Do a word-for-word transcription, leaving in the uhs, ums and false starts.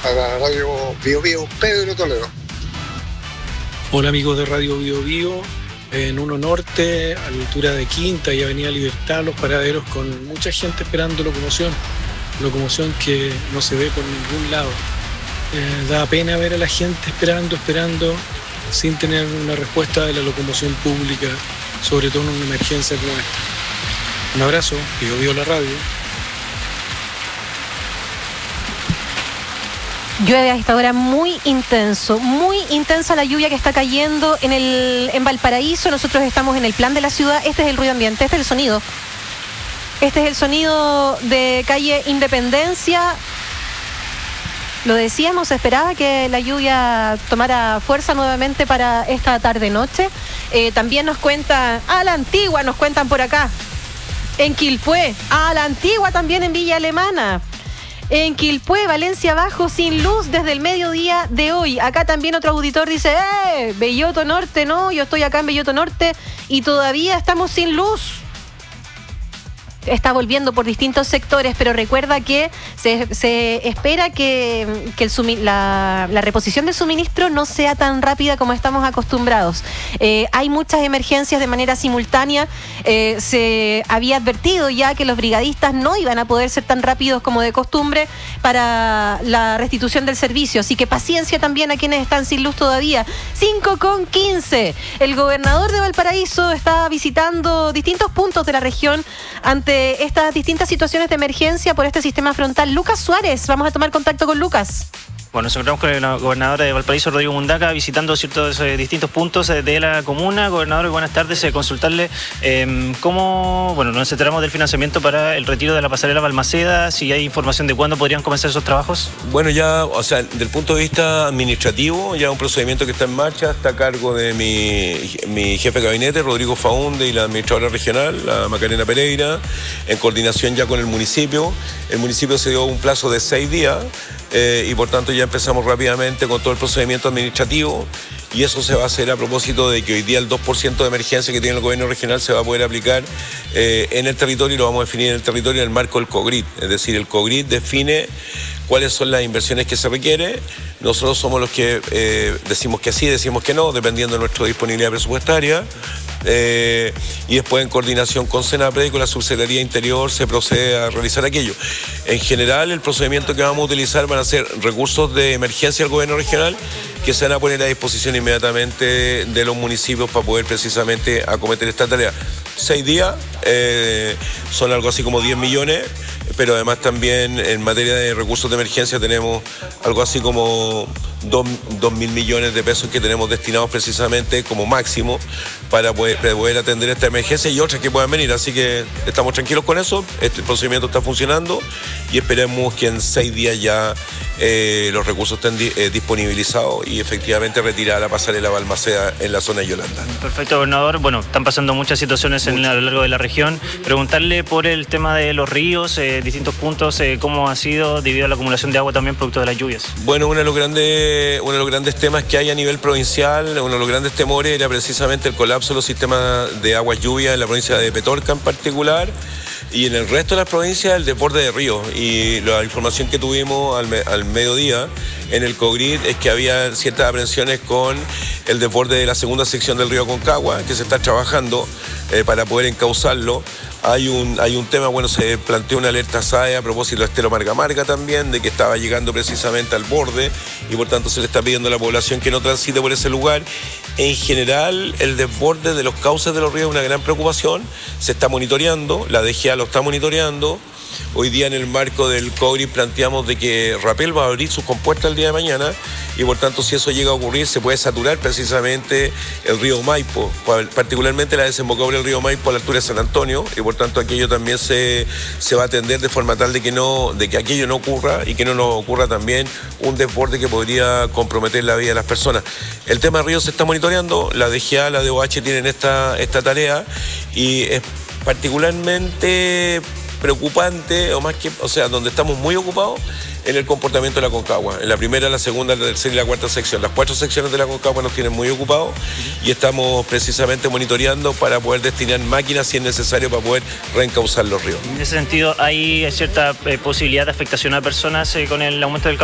para Radio Bio Bio, Pedro Toledo. Hola amigos de Radio Bio Bio, en Uno Norte, a la altura de Quinta y Avenida Libertad, los paraderos con mucha gente esperando locomoción, locomoción que no se ve por ningún lado. Eh, da pena ver a la gente esperando, esperando, sin tener una respuesta de la locomoción pública, sobre todo en una emergencia como esta. Un abrazo, Bio Bio la radio. Llueve a esta hora muy intenso, muy intensa la lluvia que está cayendo en el en Valparaíso. Nosotros estamos en el plan de la ciudad. Este es el ruido ambiente, este es el sonido. Este es el sonido de calle Independencia. Lo decíamos, se esperaba que la lluvia tomara fuerza nuevamente para esta tarde-noche. Eh, también nos cuentan, a la antigua nos cuentan por acá, en Quilpué, a la antigua también en Villa Alemana. En Quilpué, Valencia Bajo, sin luz desde el mediodía de hoy. Acá también otro auditor dice, ¡eh! Belloto Norte, no, yo estoy acá en Belloto Norte y todavía estamos sin luz. Está volviendo por distintos sectores, pero recuerda que se, se espera que, que el sumi, la, la reposición del suministro no sea tan rápida como estamos acostumbrados. Eh, hay muchas emergencias de manera simultánea. Eh, se había advertido ya que los brigadistas no iban a poder ser tan rápidos como de costumbre para la restitución del servicio. Así que paciencia también a quienes están sin luz todavía. cinco con quince. El gobernador de Valparaíso está visitando distintos puntos de la región ante estas distintas situaciones de emergencia por este sistema frontal. Lucas Suárez, vamos a tomar contacto con Lucas. Bueno, nos encontramos con el gobernador de Valparaíso, Rodrigo Mundaca, visitando ciertos eh, distintos puntos eh, de la comuna. Gobernador, buenas tardes. Eh, consultarle eh, cómo, bueno, nos enteramos del financiamiento para el retiro de la pasarela Balmaceda, si hay información de cuándo podrían comenzar esos trabajos. Bueno, ya, o sea, del punto de vista administrativo, ya un procedimiento que está en marcha, está a cargo de mi, mi jefe de gabinete, Rodrigo Faunde, y la administradora regional, la Macarena Pereira, en coordinación ya con el municipio. El municipio se dio un plazo de seis días. Eh, y por tanto ya empezamos rápidamente con todo el procedimiento administrativo y eso se va a hacer a propósito de que hoy día el dos por ciento de emergencia que tiene el gobierno regional se va a poder aplicar eh, en el territorio y lo vamos a definir en el territorio en el marco del COGRID. Es decir, el COGRID define cuáles son las inversiones que se requiere. Nosotros somos los que eh, decimos que sí, decimos que no, dependiendo de nuestra disponibilidad presupuestaria. Eh, y después en coordinación con Senapred y con la Subsecretaría de Interior se procede a realizar aquello. En general el procedimiento que vamos a utilizar van a ser recursos de emergencia del gobierno regional que se van a poner a disposición inmediatamente de los municipios para poder precisamente acometer esta tarea. Seis días, eh, son algo así como diez millones, pero además también en materia de recursos de emergencia tenemos algo así como dos mil millones de pesos que tenemos destinados precisamente como máximo para poder, para poder atender esta emergencia y otras que puedan venir. Así que estamos tranquilos con eso, este procedimiento está funcionando y esperemos que en seis días ya eh, los recursos estén di, eh, disponibilizados y efectivamente retirar la pasarela Balmaceda en la zona de Yolanda. Perfecto, gobernador. Bueno, están pasando muchas situaciones en, a lo largo de la región. Preguntarle por el tema de los ríos, eh, distintos puntos, eh, cómo ha sido debido a la acumulación de agua también producto de las lluvias. Bueno, uno de los grandes, uno de los grandes temas que hay a nivel provincial, uno de los grandes temores era precisamente el colapso de los sistemas de aguas lluvias en la provincia de Petorca en particular. Y en el resto de las provincias el desborde de ríos. Y la información que tuvimos al, me, al mediodía en el COGRID es que había ciertas aprensiones con el desborde de la segunda sección del río Aconcagua, que se está trabajando eh, para poder encauzarlo. Hay un, hay un tema, bueno, se planteó una alerta S A E a propósito de Estero Marga Marga también, de que estaba llegando precisamente al borde y por tanto se le está pidiendo a la población que no transite por ese lugar. En general, el desborde de los cauces de los ríos es una gran preocupación, se está monitoreando, la D G A lo está monitoreando. Hoy día en el marco del COGRID planteamos de que Rapel va a abrir sus compuertas el día de mañana y por tanto si eso llega a ocurrir se puede saturar precisamente el río Maipo, particularmente la desembocadura del río Maipo a la altura de San Antonio y por tanto aquello también se, se va a atender de forma tal de que, no, de que aquello no ocurra y que no nos ocurra también un desborde que podría comprometer la vida de las personas. El tema de ríos se está monitoreando, la D G A, la D O H tienen esta, esta tarea y es particularmente preocupante, o más que, o sea, donde estamos muy ocupados en el comportamiento de la Aconcagua. En la primera, la segunda, la tercera y la cuarta sección. Las cuatro secciones de la Aconcagua nos tienen muy ocupados y estamos precisamente monitoreando para poder destinar máquinas si es necesario para poder reencauzar los ríos. En ese sentido, ¿hay cierta eh, posibilidad de afectación a personas eh, con el aumento del